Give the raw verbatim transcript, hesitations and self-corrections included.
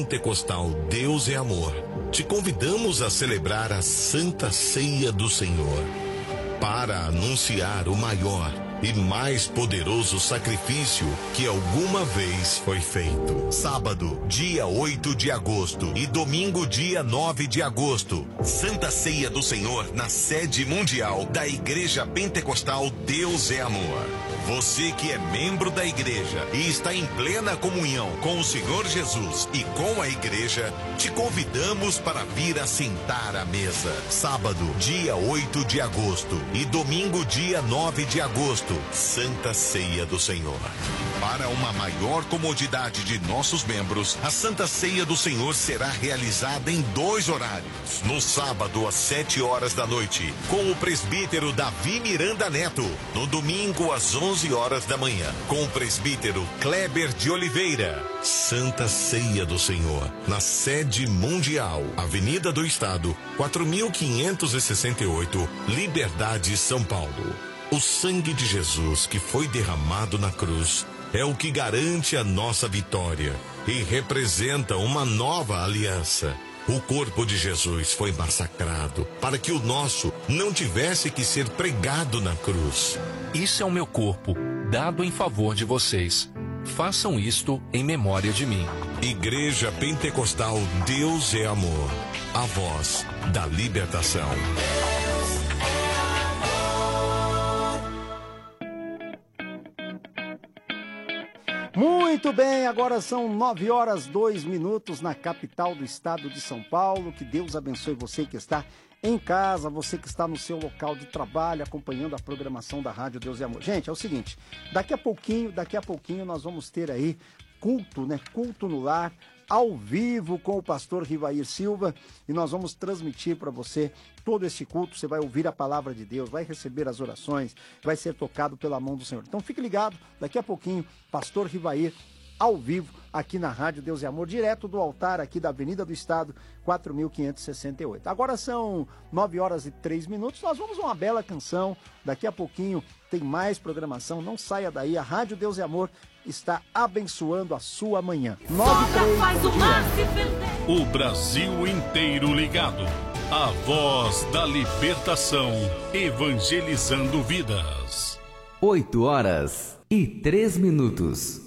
Pentecostal Deus é Amor, te convidamos a celebrar a Santa Ceia do Senhor para anunciar o maior e mais poderoso sacrifício que alguma vez foi feito. Sábado, dia oito de agosto e domingo, dia nove de agosto. Santa Ceia do Senhor na sede mundial da Igreja Pentecostal Deus é Amor. Você que é membro da igreja e está em plena comunhão com o Senhor Jesus e com a igreja, te convidamos para vir assentar à mesa. Sábado, dia oito de agosto e domingo, dia nove de agosto. Santa Ceia do Senhor. Para uma maior comodidade de nossos membros, a Santa Ceia do Senhor será realizada em dois horários. No sábado, às sete horas da noite, com o presbítero Davi Miranda Neto. No domingo, às onze horas da manhã, com o presbítero Kleber de Oliveira. Santa Ceia do Senhor, na sede mundial, Avenida do Estado, quatro mil quinhentos e sessenta e oito, Liberdade, São Paulo. O sangue de Jesus que foi derramado na cruz é o que garante a nossa vitória e representa uma nova aliança. O corpo de Jesus foi massacrado para que o nosso não tivesse que ser pregado na cruz. Isso é o meu corpo, dado em favor de vocês. Façam isto em memória de mim. Igreja Pentecostal Deus é Amor, a voz da libertação. Muito bem, agora são nove horas, dois minutos na capital do estado de São Paulo. Que Deus abençoe você que está em casa, você que está no seu local de trabalho, acompanhando a programação da Rádio Deus é Amor. Gente, é o seguinte, daqui a pouquinho, daqui a pouquinho nós vamos ter aí culto, né? Culto no lar, ao vivo com o pastor Rivair Silva, e nós vamos transmitir para você todo esse culto. Você vai ouvir a palavra de Deus, vai receber as orações, vai ser tocado pela mão do Senhor. Então fique ligado, daqui a pouquinho, pastor Rivair ao vivo aqui na Rádio Deus é Amor, direto do altar aqui da Avenida do Estado, quatro mil quinhentos e sessenta e oito. Agora são nove horas e três minutos, nós vamos a uma bela canção, daqui a pouquinho tem mais programação, não saia daí, a Rádio Deus é Amor está abençoando a sua manhã. nove e três, o Brasil inteiro ligado, a voz da libertação, evangelizando vidas. oito horas e três minutos.